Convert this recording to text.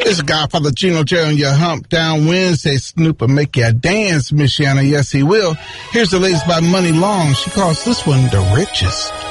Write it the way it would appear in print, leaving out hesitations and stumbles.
It's Godfather Gino J on your Hump Down Wednesday. Snoop will make you dance, Miss Shanna. Yes, he will. Here's the latest by Money Long. She calls this one the richest.